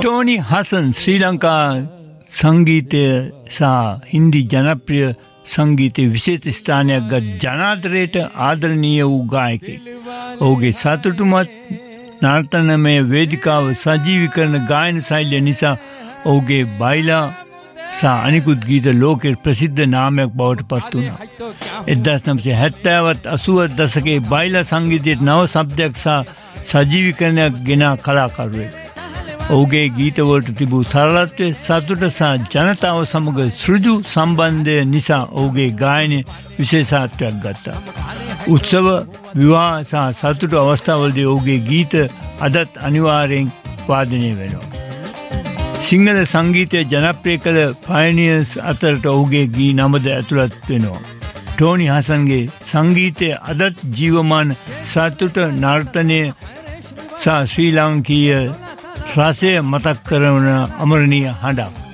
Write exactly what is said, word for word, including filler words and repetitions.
Tony Hassan ශ්‍රී ලංකා සංගීතය සහ හින්දි ජනප්‍රිය සංගීතයේ විශේෂ ස්ථානයක් ගත් ජනාදරයට ආදරණීය වූ ගායකයෙක්. ඔහුගේ සතුටුමත් නර්තනමය වේදිකාව සජීවී කරන ගායන ශෛලිය නිසා ඔහුගේ බයිලා සහ අනිකුත් ගීත ලෝකෙට ප්‍රසිද්ධ නාමයක් බවට පත් වුණා. එක්දාස් නවසිය හැත්තෑවත් අසූවත් දශකයේ බයිලා සංගීතයේ නව ශබ්දයක් සහ සජීවීකරණයක් ගෙන කලාකරුවෙක්. ඔහුගේ ගීතවලට තිබූ සරලත්වය සතුට සහ ජනතාව සමග සෘජු සම්බන්ධය නිසා ඔහුගේ ගායනය විශේෂත්වයක් ගත්තා. උත්සව විවාහ සහ සතුට අවස්ථාවලදී ඔහුගේ ගීත අදත් අනිවාර්යෙන් වාදනය වෙනවා. සිංහල සංගීතය ජනප්‍රිය කළ පයනියර්ස් අතරට ඔහුගේ ගී නමද ඇතුළත් වෙනවා. ටෝනි හසන්ගේ සංගීතය අදත් ජීවමාන සතුට නර්තනය සහ ශ්‍රී ලාංකීය රසය මතක් කරන අමරණීය හඬක්.